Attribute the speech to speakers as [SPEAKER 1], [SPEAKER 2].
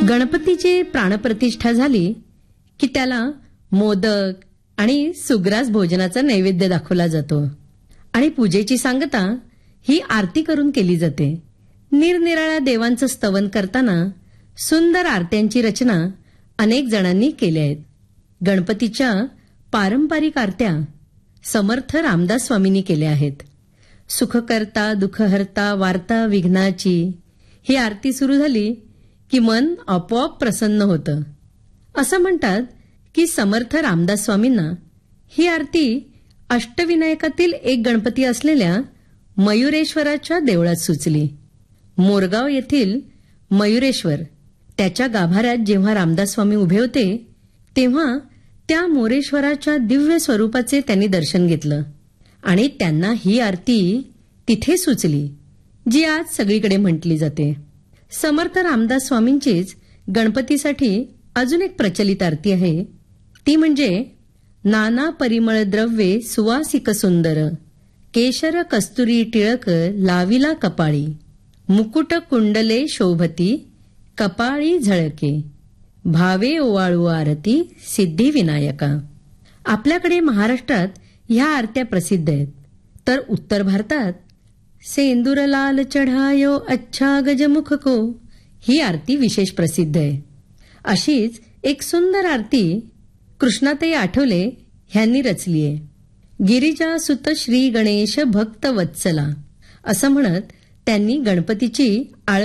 [SPEAKER 1] गणपतीची प्राणप्रतिष्ठा झाली की त्याला मोदक आणि सुग्रास भोजनाचा नैवेद्य दाखवला जातो आणि पूजेची सांगता ही आरती करून केली जाते. निरनिराळ्या देवांचं स्तवन करताना सुंदर आरत्यांची रचना अनेक जणांनी केल्या आहेत. गणपतीच्या पारंपरिक आरत्या समर्थ रामदास स्वामींनी केल्या आहेत. सुखकर्ता दुःखहर्ता वार्ता विघ्नाची ही आरती सुरू झाली की मन आपोआप प्रसन्न होतं. असं म्हणतात की समर्थ रामदास स्वामींना ही आरती अष्टविनायकातील एक गणपती असलेल्या मयुरेश्वराच्या देवळात सुचली. मोरगाव येथील मयुरेश्वर त्याच्या गाभाऱ्यात जेव्हा रामदास स्वामी उभे होते तेव्हा त्या मोरेश्वराच्या दिव्य स्वरूपाचे त्यांनी दर्शन घेतलं आणि त्यांना ही आरती तिथे सुचली जी आज सगळीकडे म्हटली जाते. समर्थ रामदास स्वामींचीच गणपतीसाठी अजून एक प्रचलित आरती आहे. ती म्हणजे नाना परिमळ द्रव्ये सुवासिक सुंदर केशर कस्तुरी टिळक लाविला कपाळी मुकुट कुंडले शोभती कपाळी झळके भावे ओवाळू आरती सिद्धी विनायका. आपल्याकडे महाराष्ट्रात ह्या आरत्या प्रसिद्ध आहेत, तर उत्तर भारतात सेंदूर लाल चढायो अच्छा गजमुख को ही आरती विशेष प्रसिद्ध आहे. अशीच एक सुंदर आरती कृष्णाताई आठवले ह्यांनी रचली आहे. गिरिजा सुत श्री गणेश भक्त वत्सला असं म्हणत त्यांनी गणपतीची